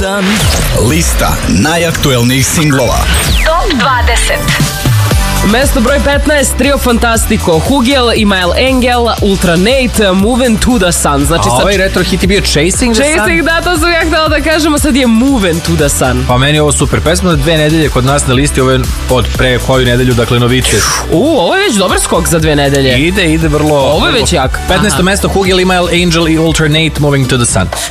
sun. Lista najaktuelnijih singlova. Top 20. Mesto broj 15, Trio Fantastico, Hugel, Imael Engel, Ultra Nate, Moving to the Sun. Znači, a ovaj retro hit je bio Chasing the Sun? Chasing, da, to sam ja htjela da kažemo, sad je Moving to the Sun. Pa meni je ovo super pesma, na 2 nedelje kod nas na listi, ovo je od pre koju nedelju, dakle novitet. Ovo je već dobar skok za 2 nedelje. Ide vrlo... Ovo je već jak. 15. mesto Hugel, Imael Angel i Ultra Nate, Moving to the Sun.